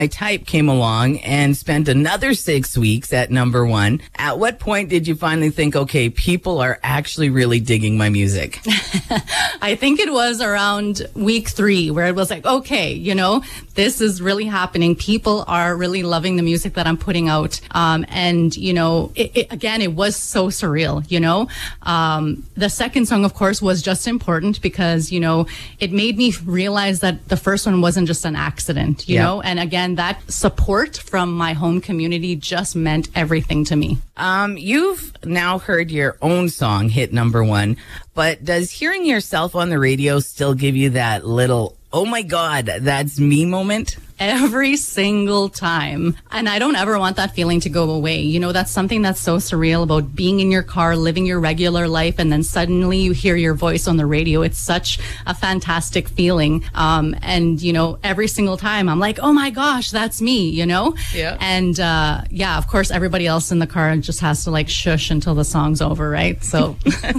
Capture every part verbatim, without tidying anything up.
My Type came along and spent another six weeks at number one. At what point did you finally think, okay, people are actually really digging my music? I think it was around week three where it was like, okay, you know, this is really happening. People are really loving the music that I'm putting out. Um, and, you know, it, it, again, it was so surreal, you know. Um, the second song, of course, was just important because, you know, it made me realize that the first one wasn't just an accident, you Yeah. know. And again, that support from my home community just meant everything to me. Um, you've now heard your own song hit number one, but does hearing yourself on the radio still give you that little, oh my God, that's me moment? Every single time. And I don't ever want that feeling to go away. You know, that's something that's so surreal about being in your car, living your regular life, and then suddenly you hear your voice on the radio. It's such a fantastic feeling. Um, and, you know, every single time I'm like, oh my gosh, that's me, you know? Yeah. And, uh, yeah, of course, everybody else in the car just has to like shush until the song's over, right? So.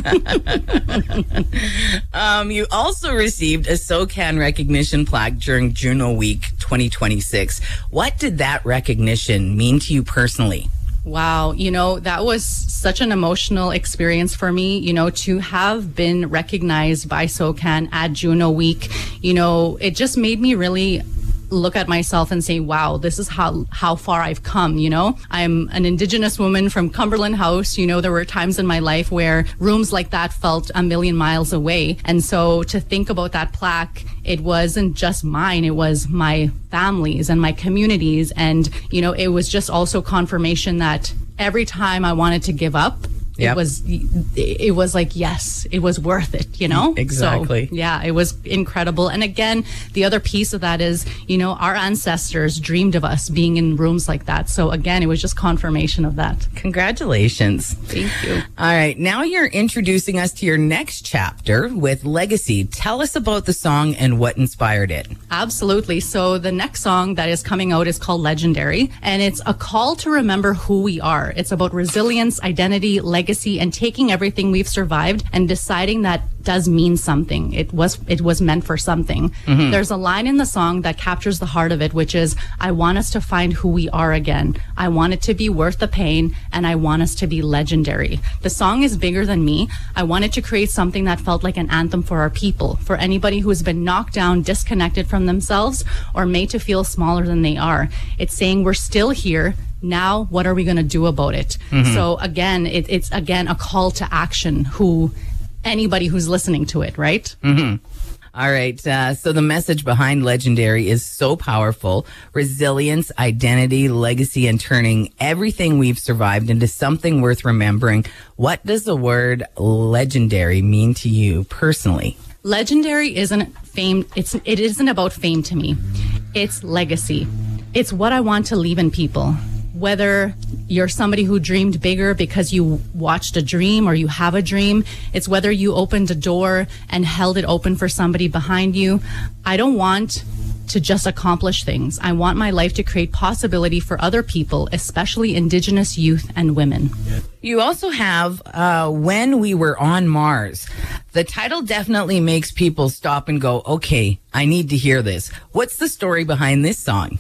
um, you also received a SoCan recognition plaque during Juno Week twenty twenty-six. What did that recognition mean to you personally? Wow, you know, that was such an emotional experience for me, you know, to have been recognized by SoCan at Juno Week. You know, it just made me really look at myself and say, wow, this is how how far I've come, you know. I'm an Indigenous woman from Cumberland House. You know, there were times in my life where rooms like that felt a million miles away. And so to think about that plaque, it wasn't just mine, it was my family's and my community's. And, you know, it was just also confirmation that every time I wanted to give up, Yep. It was, it was like, yes, it was worth it, you know? Exactly. So, yeah, it was incredible. And again, the other piece of that is, you know, our ancestors dreamed of us being in rooms like that. So again, it was just confirmation of that. Congratulations. Thank you. All right. Now you're introducing us to your next chapter with Legacy. Tell us about the song and what inspired it. Absolutely. So the next song that is coming out is called Legendary, and it's a call to remember who we are. It's about resilience, identity, legacy, and taking everything we've survived and deciding that does mean something. It was it was meant for something. Mm-hmm. There's a line in the song that captures the heart of it, which is, I want us to find who we are again. I want it to be worth the pain, and I want us to be legendary. The song is bigger than me. I wanted to create something that felt like an anthem for our people, for anybody who's been knocked down, disconnected from themselves, or made to feel smaller than they are. It's saying we're still here. Now, what are we going to do about it? Mm-hmm. So again, it, it's again a call to action. Who, anybody who's listening to it, right? Mm-hmm. All right. Uh, so the message behind Legendary is so powerful: resilience, identity, legacy, and turning everything we've survived into something worth remembering. What does the word legendary mean to you personally? Legendary isn't fame. It's it isn't about fame to me. It's legacy. It's what I want to leave in people. Whether you're somebody who dreamed bigger because you watched a dream or you have a dream, it's whether you opened a door and held it open for somebody behind you. I don't want to just accomplish things. I want my life to create possibility for other people, especially Indigenous youth and women. You also have uh, When We Were on Mars. The title definitely makes people stop and go, okay, I need to hear this. What's the story behind this song?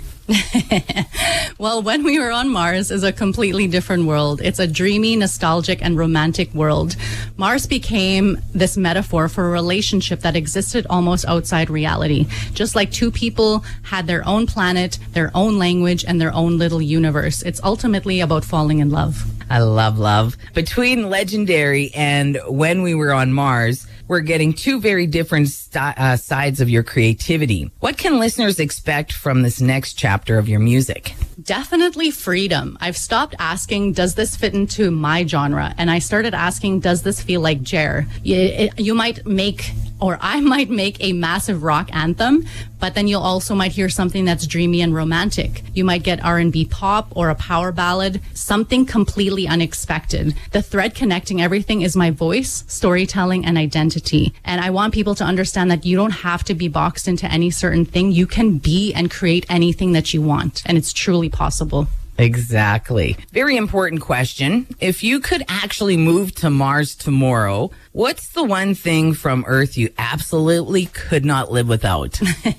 Well, When We Were on Mars is a completely different world. It's a dreamy, nostalgic, and romantic world. Mars became this metaphor for a relationship that existed almost outside reality. Just like two people had their own planet, their own language, and their own little universe. It's ultimately about falling in love. I love love. Between Legendary and When We Were on Mars, we're getting two very different st- uh, sides of your creativity. What can listeners expect from this next chapter of your music? Definitely freedom. I've stopped asking, does this fit into my genre? And I started asking, does this feel like Jer? You, it, you might make, or I might make a massive rock anthem, but then you'll also might hear something that's dreamy and romantic. You might get R and B pop or a power ballad, something completely unexpected. The thread connecting everything is my voice, storytelling, and identity. And I want people to understand that you don't have to be boxed into any certain thing. You can be and create anything that you want. And it's truly possible. Exactly. Very important question. If you could actually move to Mars tomorrow, What's the one thing from Earth you absolutely could not live without?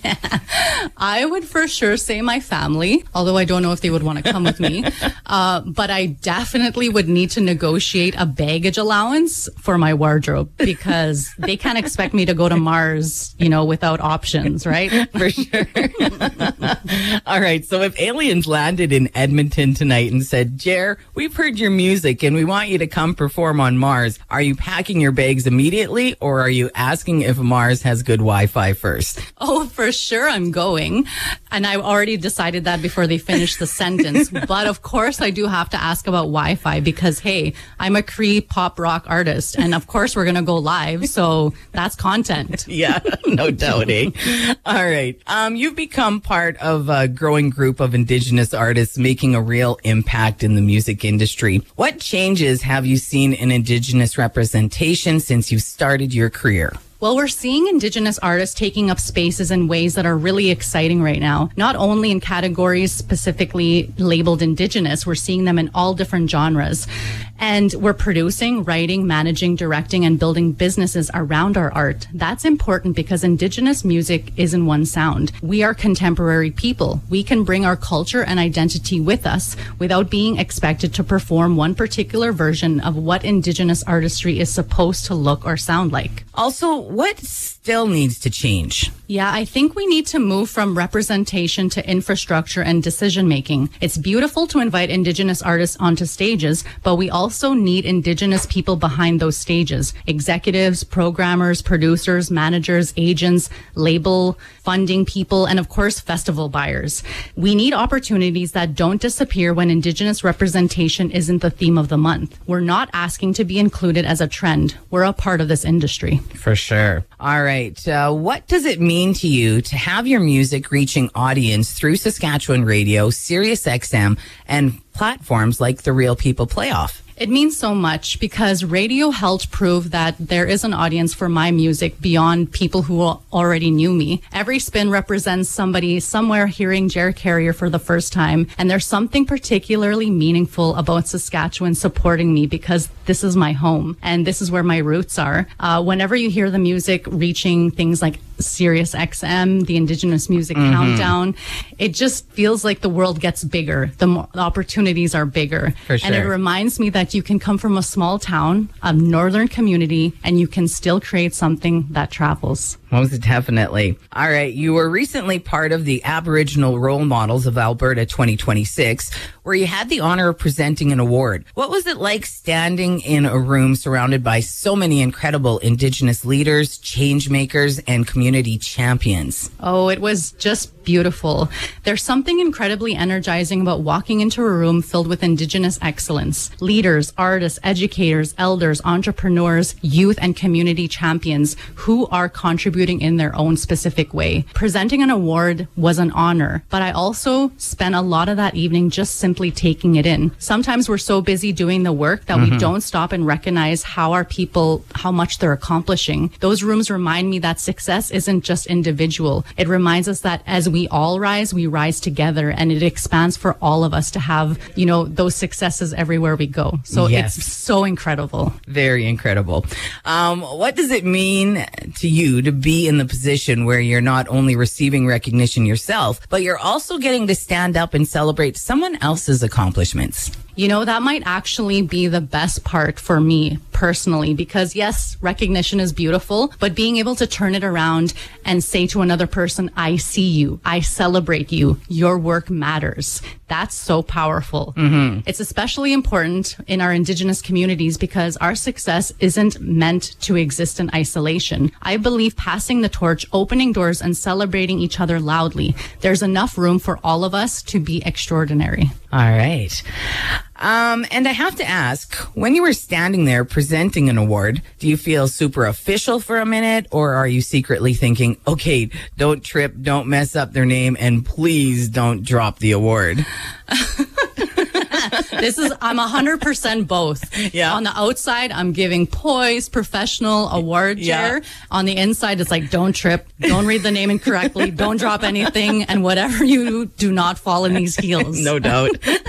I would for sure say my family, although I don't know if they would want to come with me. Uh, but I definitely would need to negotiate a baggage allowance for my wardrobe because they can't expect me to go to Mars, you know, without options, right? For sure. All right. So if aliens landed in Edmonton tonight and said, Jer, we've heard your music and we want you to come perform on Mars, are you packing your bags immediately or are you asking if Mars has good Wi-Fi first? Oh, for sure I'm going. And I already decided that before they finished the sentence. But of course, I do have to ask about Wi-Fi because, hey, I'm a Cree pop rock artist. And of course, we're going to go live. So that's content. Yeah, no doubting. All right. Um, you've become part of a growing group of Indigenous artists making a real impact in the music industry. What changes have you seen in Indigenous representation since you started your career? Well, we're seeing Indigenous artists taking up spaces in ways that are really exciting right now. Not only in categories specifically labeled Indigenous, we're seeing them in all different genres. And we're producing, writing, managing, directing, and building businesses around our art. That's important because Indigenous music isn't one sound. We are contemporary people. We can bring our culture and identity with us without being expected to perform one particular version of what Indigenous artistry is supposed to look or sound like. Also, what still needs to change? Yeah, I think we need to move from representation to infrastructure and decision making. It's beautiful to invite Indigenous artists onto stages, but we also need Indigenous people behind those stages. Executives, programmers, producers, managers, agents, label, funding people, and of course, festival buyers. We need opportunities that don't disappear when Indigenous representation isn't the theme of the month. We're not asking to be included as a trend. We're a part of this industry. For sure. All right. Uh, what does it mean to you to have your music reaching audience through Saskatchewan radio, Sirius X M, and platforms like the Real People Playoff? It means so much because radio helped prove that there is an audience for my music beyond people who already knew me. Every spin represents somebody somewhere hearing Jer Carrier for the first time. And there's something particularly meaningful about Saskatchewan supporting me because this is my home and this is where my roots are. Uh, whenever you hear the music reaching things like Sirius X M, the Indigenous Music mm-hmm. Countdown, it just feels like the world gets bigger. The, mo- the opportunities are bigger. For sure. And it reminds me that you can come from a small town, a northern community, and you can still create something that travels. Most definitely. All right. You were recently part of the Aboriginal Role Models of Alberta twenty twenty-six, where you had the honor of presenting an award. What was it like standing in a room surrounded by so many incredible Indigenous leaders, change makers, and community champions? Oh, it was just beautiful. There's something incredibly energizing about walking into a room filled with Indigenous excellence. Leaders, artists, educators, elders, entrepreneurs, youth, and community champions who are contributing in their own specific way. Presenting an award was an honor, but I also spent a lot of that evening just simply taking it in. Sometimes we're so busy doing the work that mm-hmm. we don't stop and recognize how our people, how much they're accomplishing. Those rooms remind me that success isn't just individual. It reminds us that as we all rise, we rise together, and it expands for all of us to have, you know, those successes everywhere we go. So yes. It's so incredible. Very incredible. Um, what does it mean to you to be in the position where you're not only receiving recognition yourself, but you're also getting to stand up and celebrate someone else's accomplishments? You know, that might actually be the best part for me personally, because yes, recognition is beautiful, but being able to turn it around and say to another person, I see you, I celebrate you, your work matters. That's so powerful. Mm-hmm. It's especially important in our Indigenous communities because our success isn't meant to exist in isolation. I believe passing the torch, opening doors, and celebrating each other loudly, there's enough room for all of us to be extraordinary. All right. Um, and I have to ask, when you were standing there presenting an award, do you feel super official for a minute, or are you secretly thinking, okay, don't trip, don't mess up their name, and please don't drop the award? This is, I'm one hundred percent both. Yeah. On the outside, I'm giving poise, professional, award chair. Yeah. On the inside, it's like, don't trip, don't read the name incorrectly, don't drop anything, and whatever you do, not fall in these heels. No doubt.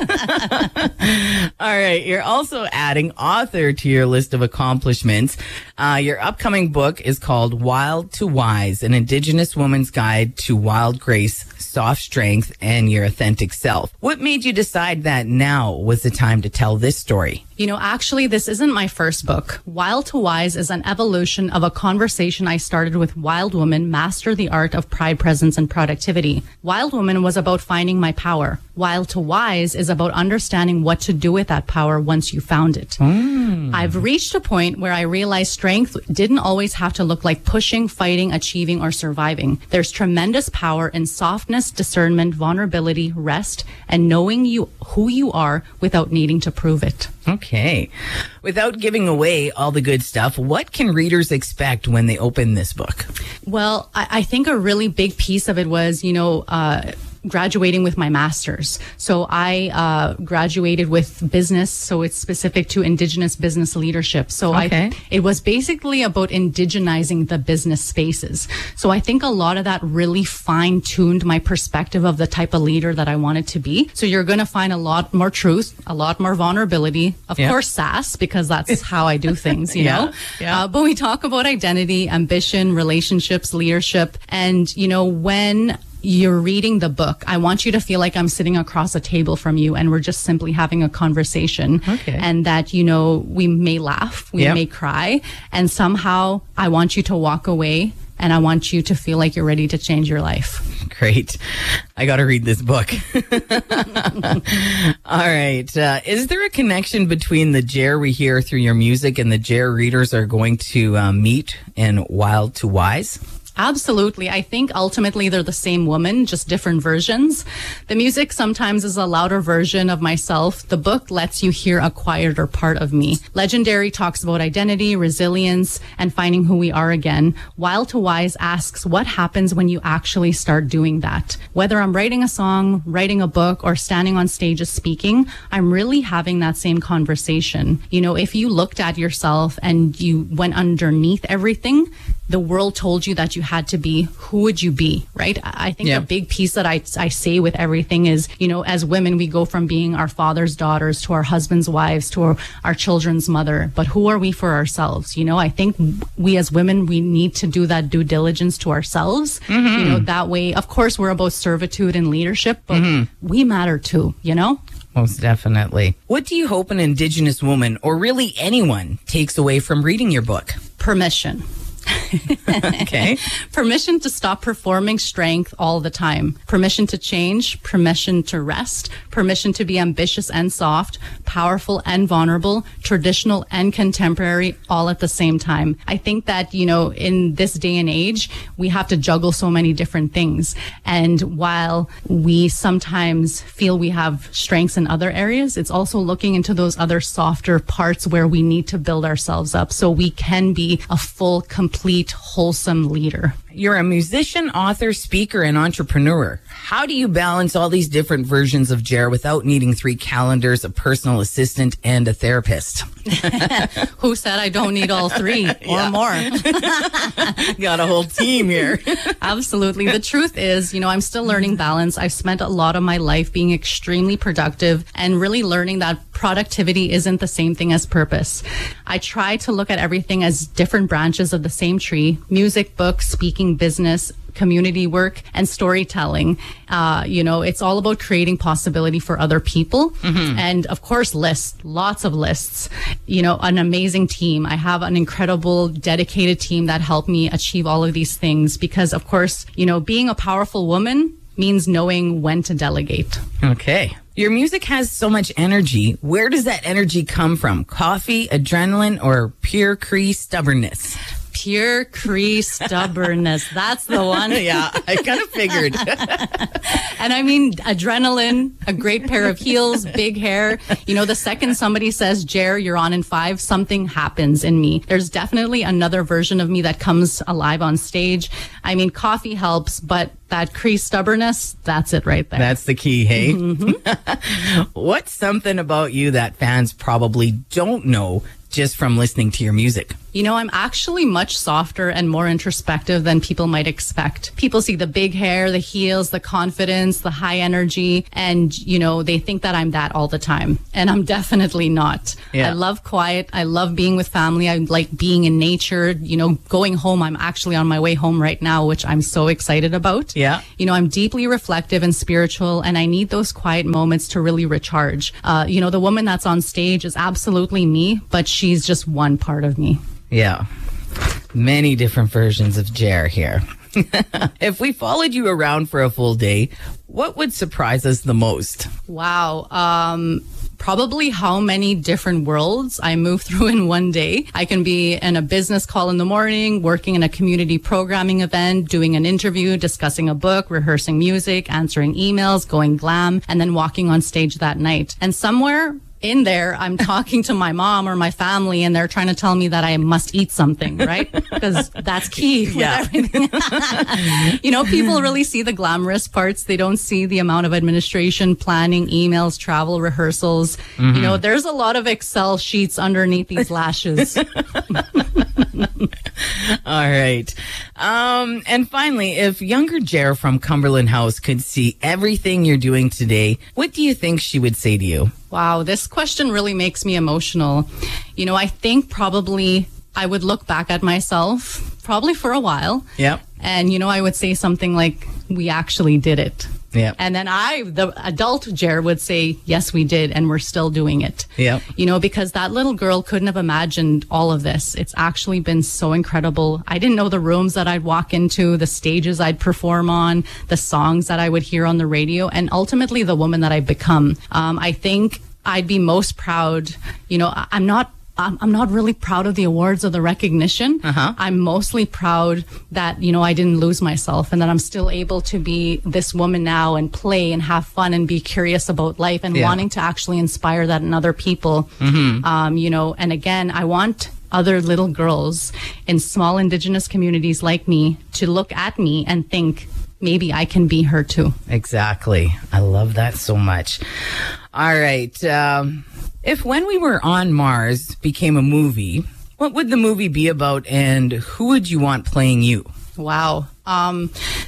All right. You're also adding author to your list of accomplishments. Uh, your upcoming book is called Wild to Wise, an Indigenous woman's guide to wild grace, soft strength, and your authentic self. What made you decide that now was the time to tell this story? You know, actually, this isn't my first book. Wild to Wise is an evolution of a conversation I started with Wild Woman, Master the Art of Pride, Presence, and Productivity. Wild Woman was about finding my power. Wild to Wise is about understanding what to do with that power once you found it. Mm. I've reached a point where I realized strength didn't always have to look like pushing, fighting, achieving, or surviving. There's tremendous power in softness, discernment, vulnerability, rest, and knowing you who you are without needing to prove it. Okay. Without giving away all the good stuff, what can readers expect when they open this book? Well, I, I think a really big piece of it was, you know, uh, graduating with my master's. So I uh, graduated with business, so it's specific to Indigenous business leadership. So okay. I, it was basically about indigenizing the business spaces. So I think a lot of that really fine-tuned my perspective of the type of leader that I wanted to be. So you're going to find a lot more truth, a lot more vulnerability, of yeah. course, sass, because that's how I do things, you yeah. know? Yeah. Uh, but we talk about identity, ambition, relationships, leadership, and, you know, when you're reading the book, I want you to feel like I'm sitting across a table from you and we're just simply having a conversation. Okay. And that, you know, we may laugh, we Yep. may cry, and somehow I want you to walk away and I want you to feel like you're ready to change your life. Great. I got to read this book. All right. Uh, is there a connection between the Jer we hear through your music and the Jer readers are going to uh, meet in Wild to Wise? Absolutely. I think ultimately they're the same woman, just different versions. The music sometimes is a louder version of myself. The book lets you hear a quieter part of me. Legendary talks about identity, resilience, and finding who we are again. Wild to Wise asks what happens when you actually start doing that. Whether I'm writing a song, writing a book, or standing on stages speaking, I'm really having that same conversation. You know, if you looked at yourself and you went underneath everything, the world told you that you had to be, who would you be, right? I think yeah. a big piece that I, I say with everything is, you know, as women, we go from being our father's daughters to our husband's wives to our, our children's mother. But who are we for ourselves? You know, I think we as women, we need to do that due diligence to ourselves. Mm-hmm. You know, that way, of course, we're about servitude and leadership, but mm-hmm. we matter too, you know? Most definitely. What do you hope an Indigenous woman, or really anyone, takes away from reading your book? Permission. Okay. Permission to stop performing strength all the time. Permission to change. Permission to rest. Permission to be ambitious and soft, powerful and vulnerable, traditional and contemporary, all at the same time. I think that, you know, in this day and age, we have to juggle so many different things. And while we sometimes feel we have strengths in other areas, it's also looking into those other softer parts where we need to build ourselves up so we can be a full, complete, wholesome leader. You're a musician, author, speaker, and entrepreneur. How do you balance all these different versions of Jer without needing three calendars, a personal assistant, and a therapist? Who said I don't need all three or more? Got a whole team here. Absolutely. The truth is, you know, I'm still learning balance. I've spent a lot of my life being extremely productive and really learning that productivity isn't the same thing as purpose. I try to look at everything as different branches of the same tree: music, books, speaking, business, community work, and storytelling. Uh, you know, it's all about creating possibility for other people. Mm-hmm. And of course, lists, lots of lists, you know, an amazing team. I have an incredible, dedicated team that helped me achieve all of these things because, of course, you know, being a powerful woman means knowing when to delegate. Okay. Your music has so much energy. Where does that energy come from? Coffee, adrenaline, or pure Cree stubbornness? Pure Cree stubbornness. That's the one. Yeah, I kind of figured. And I mean, adrenaline, a great pair of heels, big hair. You know, the second somebody says, Jer, you're on in five, something happens in me. There's definitely another version of me that comes alive on stage. I mean, coffee helps, but that Cree stubbornness, that's it right there. That's the key, hey? Mm-hmm. What's something about you that fans probably don't know just from listening to your music? You know, I'm actually much softer and more introspective than people might expect. People see the big hair, the heels, the confidence, the high energy, and, you know, they think that I'm that all the time. And I'm definitely not. Yeah. I love quiet. I love being with family. I like being in nature. You know, going home, I'm actually on my way home right now, which I'm so excited about. Yeah. You know, I'm deeply reflective and spiritual, and I need those quiet moments to really recharge. Uh, you know, the woman that's on stage is absolutely me, but she's just one part of me. Yeah. Many different versions of Jer here. If we followed you around for a full day, what would surprise us the most? Wow. Um, probably how many different worlds I move through in one day. I can be in a business call in the morning, working in a community programming event, doing an interview, discussing a book, rehearsing music, answering emails, going glam, and then walking on stage that night. And somewhere in there, I'm talking to my mom or my family, and they're trying to tell me that I must eat something, right? Because that's key. Yeah. With everything. You know, people really see the glamorous parts. They don't see the amount of administration, planning, emails, travel, rehearsals. Mm-hmm. You know, there's a lot of Excel sheets underneath these lashes. All right. Um, and finally, if younger Jer from Cumberland House could see everything you're doing today, what do you think she would say to you? Wow, this question really makes me emotional. You know, I think probably I would look back at myself probably for a while. Yep. And, you know, I would say something like, we actually did it. Yeah. And then I, the adult Jer, would say, yes, we did, and we're still doing it. Yeah. You know, because that little girl couldn't have imagined all of this. It's actually been so incredible. I didn't know the rooms that I'd walk into, the stages I'd perform on, the songs that I would hear on the radio, and ultimately the woman that I've become. Um, I think I'd be most proud. You know, I- I'm not I'm I'm not really proud of the awards or the recognition. Uh-huh. I'm mostly proud that, you know, I didn't lose myself and that I'm still able to be this woman now and play and have fun and be curious about life and Yeah. wanting to actually inspire that in other people. Mm-hmm. Um, you know, and again, I want other little girls in small Indigenous communities like me to look at me and think, maybe I can be her too. Exactly. I love that so much. All right. Um, if When We Were on Mars became a movie, what would the movie be about, and who would you want playing you? Wow. Um,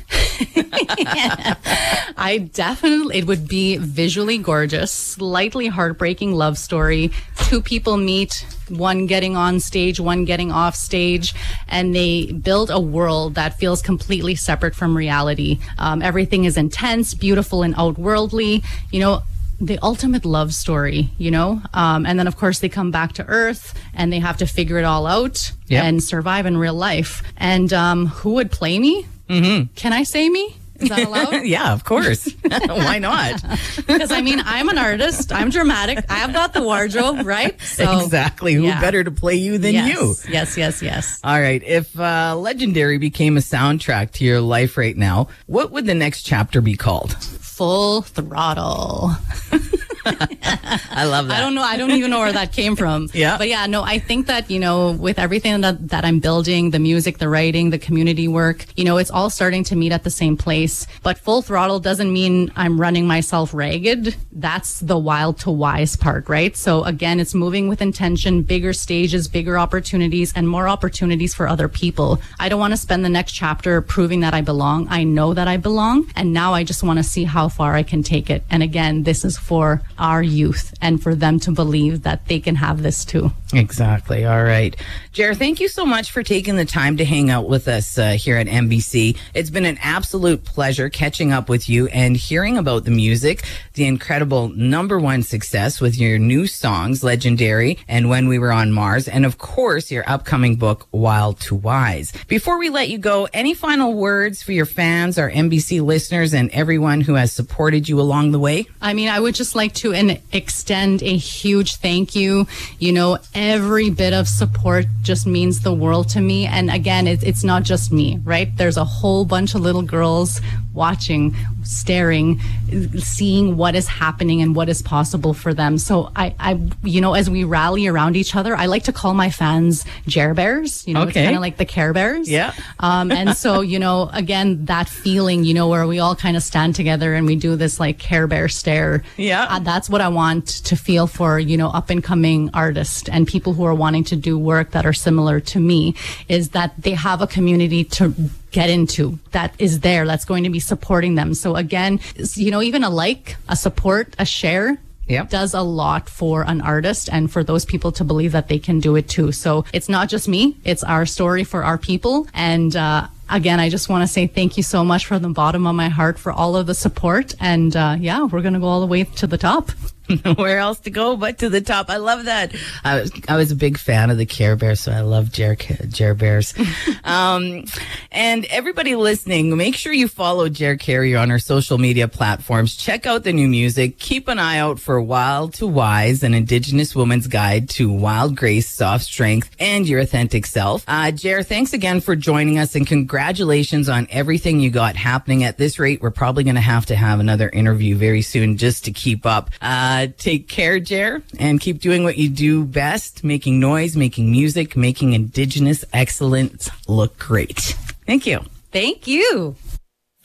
I definitely, it would be visually gorgeous, slightly heartbreaking love story. Two people meet, one getting on stage, one getting off stage, and they build a world that feels completely separate from reality. Um, everything is intense, beautiful, and outworldly. You know, the ultimate love story, you know? Um, and then, of course, they come back to Earth and they have to figure it all out Yep. and survive in real life. And um, who would play me? Mm-hmm. Can I say me? Is that allowed? Yeah, of course. Why not? Because, I mean, I'm an artist. I'm dramatic. I've got the wardrobe, right? So, Exactly. Who yeah. better to play you than yes, you? Yes, yes, yes. All right. If uh, Legendary became a soundtrack to your life right now, what would the next chapter be called? Full throttle. I love that. I don't know. I don't even know where that came from. Yeah. But yeah, no, I think that, you know, with everything that, that I'm building, the music, the writing, the community work, you know, it's all starting to meet at the same place. But full throttle doesn't mean I'm running myself ragged. That's the wild to wise part, right? So again, it's moving with intention, bigger stages, bigger opportunities, and more opportunities for other people. I don't want to spend the next chapter proving that I belong. I know that I belong. And now I just want to see how far I can take it. And again, this is for our youth and for them to believe that they can have this too. Exactly. All right. Jer, thank you so much for taking the time to hang out with us uh, here at M B C. It's been an absolute pleasure catching up with you and hearing about the music, the incredible number one success with your new songs, Legendary and When We Were on Mars, and of course, your upcoming book, Wild to Wise. Before we let you go, any final words for your fans, our M B C listeners, and everyone who has supported you along the way? I mean, I would just like to an, extend a huge thank you. You know, every bit of support just means the world to me. And again, it's, it's not just me, right? There's a whole bunch of little girls watching, staring, seeing what is happening and what is possible for them. So I, I you know, as we rally around each other, I like to call my fans Jer Bears. You know, Okay. it's kind of like the Care Bears. Yeah. Um, and so, you know, again, that feeling, you know, where we all kind of stand together and we do this like Care Bear stare. Yeah. Uh, that's what I want to feel for, you know, up and coming artists and people who are wanting to do work that are similar to me, is that they have a community to get into that is there, that's going to be supporting them. So again, you know, even a like, a support, a share, Yep. does a lot for an artist and for those people to believe that they can do it too. So it's not just me, it's our story for our people. And uh, again, I just want to say thank you so much from the bottom of my heart for all of the support. And uh, yeah, we're going to go all the way to the top. Nowhere else to go but to the top. I love that. I was, I was a big fan of the Care Bears, so I love Jer, Jer Bears. um, and everybody listening, make sure you follow Jer Carrier on our social media platforms. Check out the new music. Keep an eye out for Wild to Wise, an Indigenous woman's guide to wild grace, soft strength, and your authentic self. Uh, Jer, thanks again for joining us, and congratulations on everything you got happening. At this rate, we're probably going to have to have another interview very soon just to keep up. Uh, Uh, take care, Jer, and keep doing what you do best, making noise, making music, making Indigenous excellence look great. Thank you. Thank you.